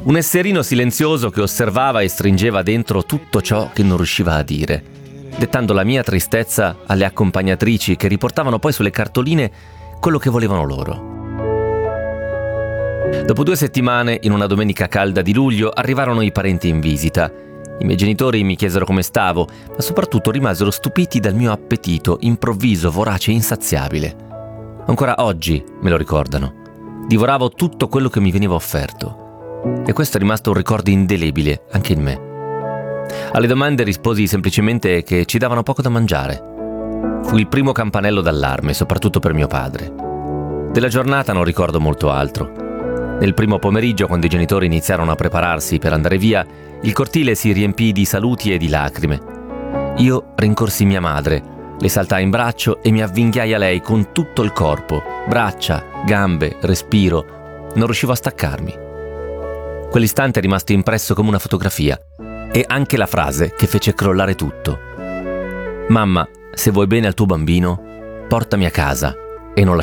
Un esserino silenzioso che osservava e stringeva dentro tutto ciò che non riusciva a dire, dettando la mia tristezza alle accompagnatrici che riportavano poi sulle cartoline quello che volevano loro. Dopo 2 settimane, in una domenica calda di luglio, arrivarono i parenti in visita. I miei genitori mi chiesero come stavo, ma soprattutto rimasero stupiti dal mio appetito improvviso, vorace e insaziabile. Ancora oggi me lo ricordano. Divoravo tutto quello che mi veniva offerto. E questo è rimasto un ricordo indelebile anche in me. Alle domande risposi semplicemente che ci davano poco da mangiare. Fu il primo campanello d'allarme, soprattutto per mio padre. Della giornata non ricordo molto altro. Nel primo pomeriggio, quando i genitori iniziarono a prepararsi per andare via, il cortile si riempì di saluti e di lacrime. Io rincorsi mia madre, le saltai in braccio e mi avvinghiai a lei con tutto il corpo, braccia, gambe, respiro. Non riuscivo a staccarmi. Quell'istante è rimasto impresso come una fotografia, e anche la frase che fece crollare tutto. Mamma, se vuoi bene al tuo bambino, portami a casa e non